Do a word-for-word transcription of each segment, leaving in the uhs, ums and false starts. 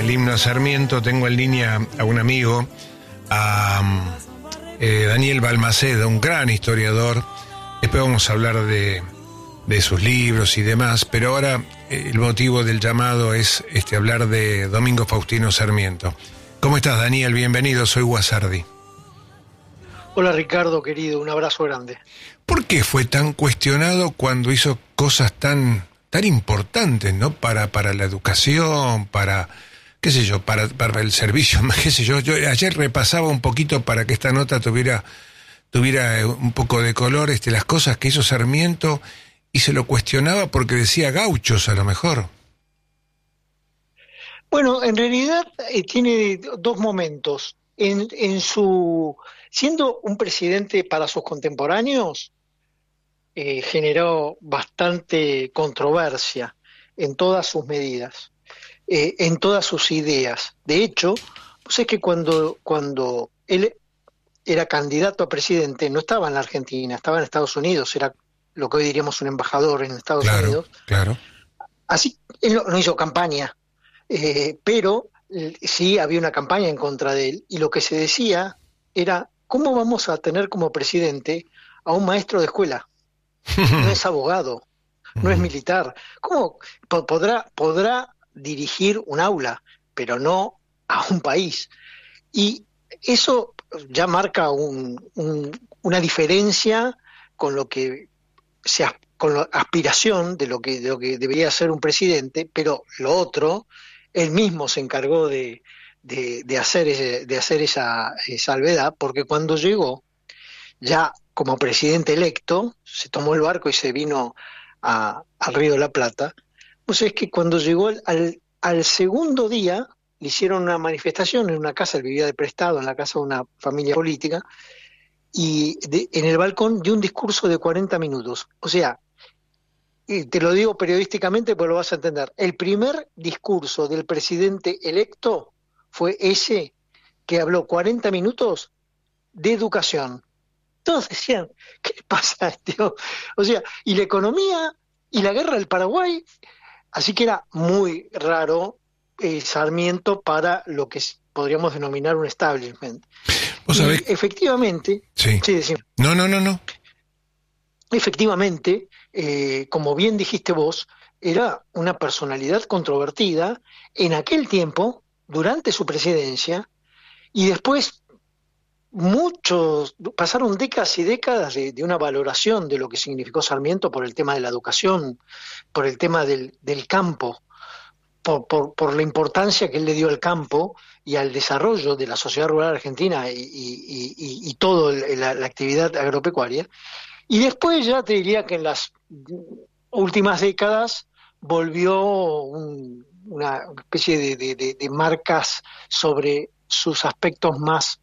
el himno a Sarmiento, tengo en línea a un amigo, a eh, Daniel Balmaceda, un gran historiador. Después vamos a hablar de, de sus libros y demás, pero ahora eh, el motivo del llamado es este hablar de Domingo Faustino Sarmiento. ¿Cómo estás, Daniel? Bienvenido, soy Guasardi. Hola, Ricardo, querido, un abrazo grande. ¿Por qué fue tan cuestionado cuando hizo cosas tan, tan importantes, ¿no? Para, para la educación, para, qué sé yo, para, para el servicio, qué sé yo. Yo ayer repasaba un poquito para que esta nota tuviera, tuviera un poco de color, este, las cosas que hizo Sarmiento, y se lo cuestionaba porque decía gauchos a lo mejor. Bueno, en realidad eh, tiene dos momentos. En, en su siendo un presidente para sus contemporáneos, eh, generó bastante controversia en todas sus medidas, eh, en todas sus ideas. De hecho, pues es que cuando, cuando él era candidato a presidente, no estaba en la Argentina, estaba en Estados Unidos, era lo que hoy diríamos un embajador en Estados claro, Unidos. Claro. Así, él no, no hizo campaña, eh, pero sí había una campaña en contra de él, y lo que se decía era: ¿cómo vamos a tener como presidente a un maestro de escuela? No es abogado, no es militar. ¿Cómo podrá, podrá dirigir un aula, pero no a un país? Y eso ya marca un, un, una diferencia con lo que se con la aspiración de lo que de lo que debería ser un presidente, pero lo otro, él mismo se encargó de, de, de hacer ese, de hacer esa, esa salvedad, porque cuando llegó ya como presidente electo, se tomó el barco y se vino a, al Río de la Plata. Pues es que cuando llegó al, al segundo día, le hicieron una manifestación en una casa, él vivía de prestado, en la casa de una familia política, y de, en el balcón dio un discurso de cuarenta minutos. O sea, y te lo digo periodísticamente porque lo vas a entender, el primer discurso del presidente electo fue ese, que habló cuarenta minutos de educación. Todos decían, ¿qué le pasa a este? O sea, y la economía y la guerra del Paraguay. Así que era muy raro eh, Sarmiento para lo que podríamos denominar un establishment. ¿Vos sabés? Y efectivamente, sí. Sí, decime. No, no, no, no. Efectivamente, eh, como bien dijiste vos, era una personalidad controvertida en aquel tiempo, durante su presidencia, y después muchos, pasaron décadas y décadas de, de una valoración de lo que significó Sarmiento por el tema de la educación, por el tema del, del campo, por, por, por la importancia que él le dio al campo y al desarrollo de la sociedad rural argentina y, y, y, y toda la, la actividad agropecuaria. Y después ya te diría que en las últimas décadas volvió un, una especie de, de, de, de marcas sobre sus aspectos más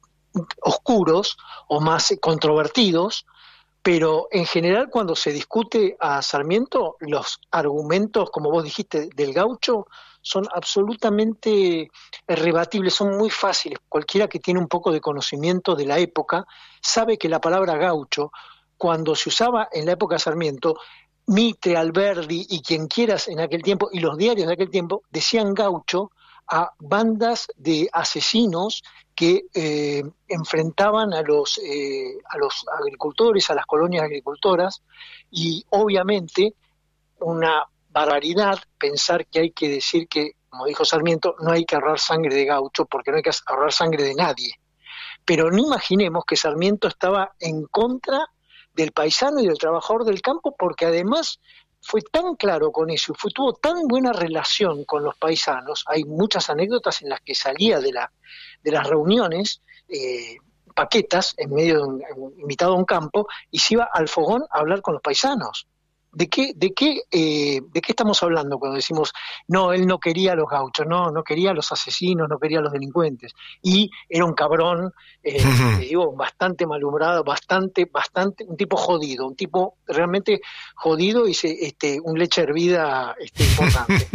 oscuros o más controvertidos, pero en general cuando se discute a Sarmiento, los argumentos, como vos dijiste, del gaucho son absolutamente rebatibles, son muy fáciles. Cualquiera que tiene un poco de conocimiento de la época sabe que la palabra gaucho, cuando se usaba en la época de Sarmiento, Mitre, Alberdi y quien quieras en aquel tiempo, y los diarios de aquel tiempo, decían gaucho a bandas de asesinos que eh, enfrentaban a los, eh, a los agricultores, a las colonias agricultoras, y obviamente una barbaridad pensar que hay que decir que, como dijo Sarmiento, no hay que ahorrar sangre de gaucho porque no hay que ahorrar sangre de nadie. Pero no imaginemos que Sarmiento estaba en contra del paisano y del trabajador del campo, porque además fue tan claro con eso, fue, tuvo tan buena relación con los paisanos. Hay muchas anécdotas en las que salía de, la, de las reuniones, eh, paquetas, en medio de un, invitado a un campo, y se iba al fogón a hablar con los paisanos. ¿De qué, de qué, eh, de qué estamos hablando cuando decimos, no, él no quería a los gauchos, no, no quería a los asesinos, no quería a los delincuentes? Y era un cabrón, eh, uh-huh. te digo, bastante malhumorado, bastante, bastante, un tipo jodido, un tipo realmente jodido y se, este, un leche hervida este, importante.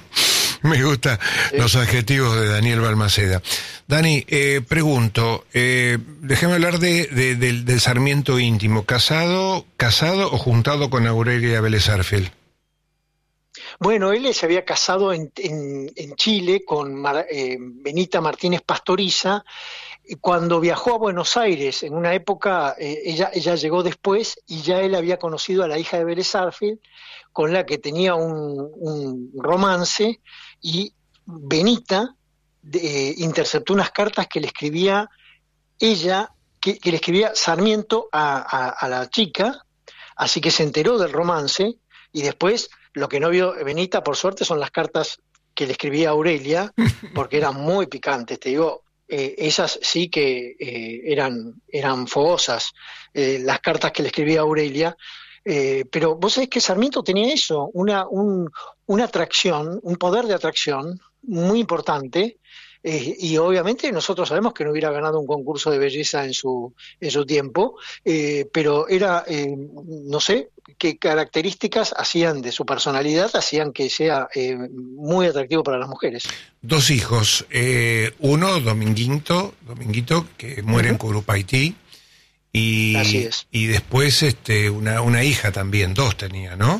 Me gustan eh. los adjetivos de Daniel Balmaceda. Dani, eh, pregunto, eh, déjame hablar de, de, de, del Sarmiento íntimo. ¿Casado, casado o juntado con Aurelia Vélez Arfield? Bueno, él se había casado en, en, en Chile con Mar, eh, Benita Martínez Pastoriza. Cuando viajó a Buenos Aires, en una época, eh, ella, ella llegó después y ya él había conocido a la hija de Vélez Sarsfield, con la que tenía un, un romance, y Benita eh, interceptó unas cartas que le escribía ella, que, que le escribía Sarmiento a, a, a la chica, así que se enteró del romance, y después lo que no vio Benita, por suerte, son las cartas que le escribía Aurelia, porque eran muy picantes, te digo. Eh, esas sí que eh, eran, eran fogosas, eh, las cartas que le escribía Aurelia, eh, pero vos sabés que Sarmiento tenía eso, una, un, una atracción, un poder de atracción muy importante, eh, y obviamente nosotros sabemos que no hubiera ganado un concurso de belleza en su, en su tiempo, eh, pero era, eh, no sé, qué características hacían de su personalidad, hacían que sea eh, muy atractivo para las mujeres. Dos hijos, eh, uno, Dominguito, Dominguito, que muere uh-huh. en Curupaití, y, Así es. y después este, una, una hija también, dos tenía, ¿no?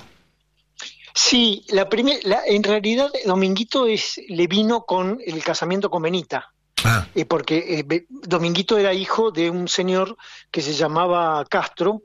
Sí, la primer, la, en realidad Dominguito es, le vino con el casamiento con Benita. Ah. Eh, porque eh, Dominguito era hijo de un señor que se llamaba Castro,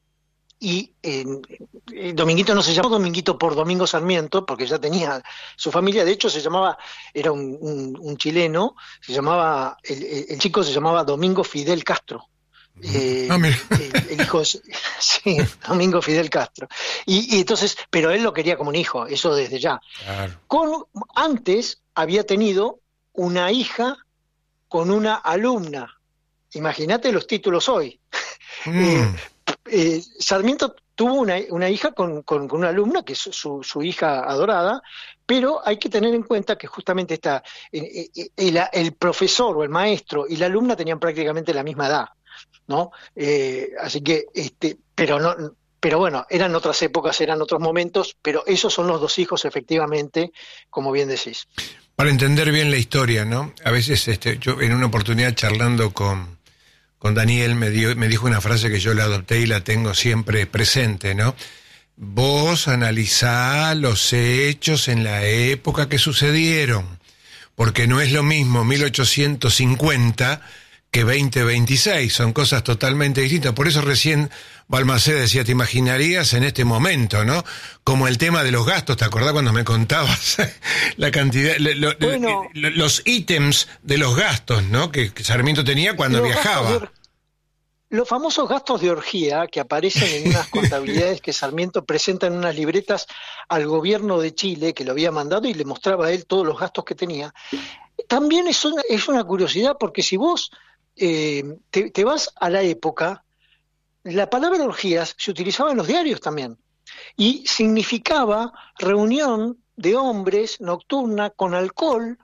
y eh, eh, Dominguito no se llamó Dominguito por Domingo Sarmiento, porque ya tenía su familia. De hecho se llamaba, era un, un, un chileno, se llamaba, el, el chico se llamaba Domingo Fidel Castro. Eh, ah, el, el hijo, sí, Domingo Fidel Castro. Y, y entonces, pero él lo quería como un hijo, eso desde ya. Claro. Con, antes había tenido una hija con una alumna. Imagínate los títulos hoy. Mm. eh, Eh, Sarmiento tuvo una, una hija con, con, con una alumna, que es su, su hija adorada, pero hay que tener en cuenta que justamente esta, eh, eh, el, el profesor o el maestro y la alumna tenían prácticamente la misma edad, ¿no? Eh, así que, este, pero no, pero bueno, eran otras épocas, eran otros momentos, pero esos son los dos hijos efectivamente, como bien decís. Para entender bien la historia, ¿no? A veces, este, yo en una oportunidad charlando con Con Daniel me, dio, me dijo una frase que yo la adopté y la tengo siempre presente, ¿no? Vos analizá los hechos en la época que sucedieron, porque no es lo mismo mil ochocientos cincuenta que veinte veintiséis, son cosas totalmente distintas. Por eso recién Balmaceda decía, te imaginarías en este momento, ¿no? Como el tema de los gastos, ¿te acordás cuando me contabas la cantidad, lo, bueno, lo, los ítems de los gastos, ¿no? Que, que Sarmiento tenía cuando viajaba. De, los famosos gastos de orgía que aparecen en unas contabilidades que Sarmiento presenta en unas libretas al gobierno de Chile, que lo había mandado y le mostraba a él todos los gastos que tenía. También es una, es una curiosidad, porque si vos eh, te, te vas a la época, la palabra orgías se utilizaba en los diarios también, y significaba reunión de hombres nocturna con alcohol,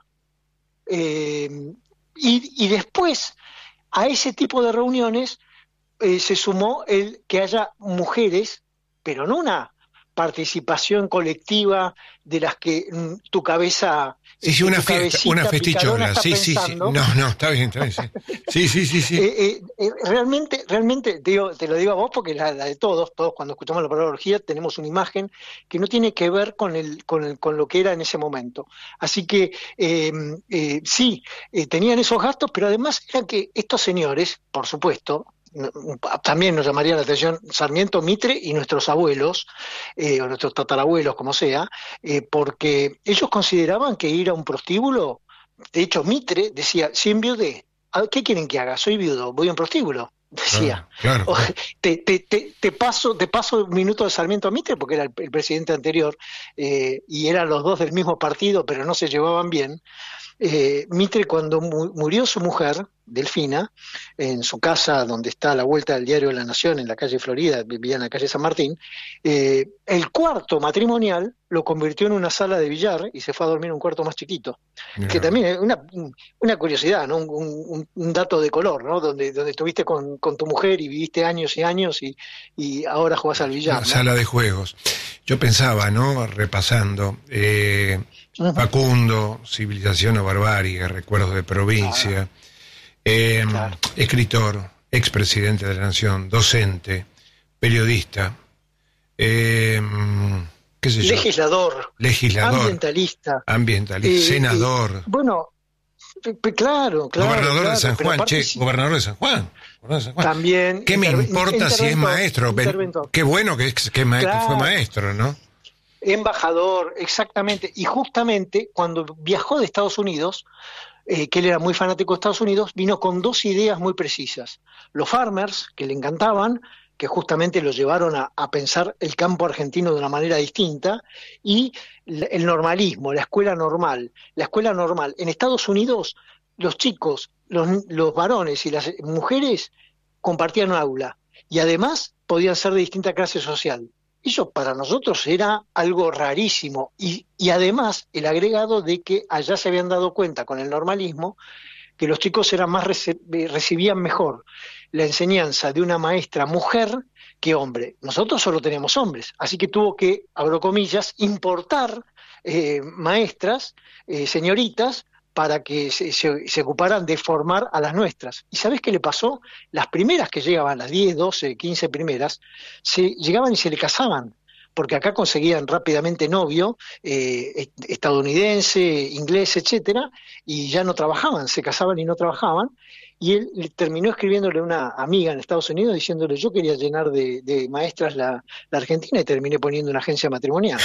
eh, y, y después a ese tipo de reuniones eh, se sumó el que haya mujeres, pero no una participación colectiva de las que mm, tu cabeza... Sí, sí, una fiesta, una festichola, sí, sí, sí, no, no, está bien, está bien, sí, sí, sí, sí, sí. Eh, eh, eh, realmente, realmente, te, digo, te lo digo a vos porque la, la de todos, todos cuando escuchamos la palabra orgía tenemos una imagen que no tiene que ver con el, con el, con lo que era en ese momento. Así que, eh, eh, sí, eh, tenían esos gastos, pero además eran que estos señores, por supuesto, también nos llamaría la atención Sarmiento, Mitre y nuestros abuelos, eh, o nuestros tatarabuelos, como sea, eh, porque ellos consideraban que ir a un prostíbulo, de hecho Mitre decía, si enviudé, ¿qué quieren que haga? Soy viudo, voy a un prostíbulo, decía. Claro, claro, claro. Te, te, te, te paso te paso un minuto de Sarmiento a Mitre, porque era el, el presidente anterior, eh, y eran los dos del mismo partido, pero no se llevaban bien. Eh, Mitre, cuando mu- murió su mujer, Delfina, en su casa donde está a la vuelta del Diario de la Nación, en la calle Florida, vivía en la calle San Martín, eh, el cuarto matrimonial lo convirtió en una sala de billar y se fue a dormir en un cuarto más chiquito. Mirá. Que también es una, una curiosidad, ¿no? un, un, un dato de color, ¿no? Donde, donde estuviste con, con tu mujer y viviste años y años y, y ahora jugás al billar. Una ¿no? Sala de juegos. Yo pensaba, ¿no? Repasando, eh, uh-huh. Facundo, Civilización o Barbarie, Recuerdos de Provincia, ah. Eh, claro. escritor, expresidente de la Nación, docente, periodista, eh, qué sé yo. Legislador. Legislador. Ambientalista. Ambientalista. Eh, senador. Eh, bueno, claro, claro. Gobernador claro, de San Juan, che, sí, gobernador de San Juan. De San Juan. También. ¿Qué me importa si es maestro? Qué bueno que, es, que, ma claro. que fue maestro, ¿no? Embajador, exactamente. Y justamente cuando viajó de Estados Unidos, eh, que él era muy fanático de Estados Unidos, vino con dos ideas muy precisas. Los farmers, que le encantaban, que justamente lo llevaron a, a pensar el campo argentino de una manera distinta, y el normalismo, la escuela normal. La escuela normal. En Estados Unidos, los chicos, los, los varones y las mujeres compartían un aula, y además podían ser de distinta clase social. Eso para nosotros era algo rarísimo, y, y además el agregado de que allá se habían dado cuenta con el normalismo que los chicos eran más recibían mejor la enseñanza de una maestra mujer que hombre. Nosotros solo teníamos hombres, así que tuvo que, abro comillas, importar eh, maestras, eh, señoritas, para que se, se, se ocuparan de formar a las nuestras. ¿Y sabés qué le pasó? Las primeras que llegaban, las diez, doce, quince primeras, se llegaban y se le casaban, porque acá conseguían rápidamente novio, eh, estadounidense, inglés, etcétera, y ya no trabajaban, se casaban y no trabajaban, y él terminó escribiéndole a una amiga en Estados Unidos diciéndole: yo quería llenar de, de maestras la, la Argentina, y terminé poniendo una agencia matrimonial.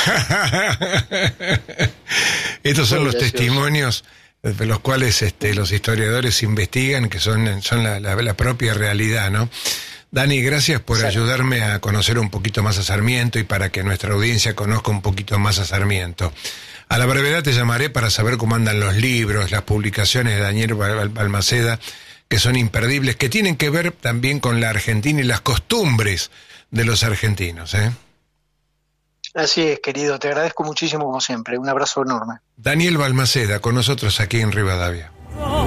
Estos son Muy los gracioso. testimonios de los cuales este, los historiadores investigan, que son, son la, la, la propia realidad, ¿no? Dani, gracias por sí. ayudarme a conocer un poquito más a Sarmiento y para que nuestra audiencia conozca un poquito más a Sarmiento. A la brevedad te llamaré para saber cómo andan los libros, las publicaciones de Daniel Balmaceda, que son imperdibles, que tienen que ver también con la Argentina y las costumbres de los argentinos, ¿eh? Así es, querido, te agradezco muchísimo como siempre. Un abrazo enorme. Daniel Balmaceda, con nosotros aquí en Rivadavia.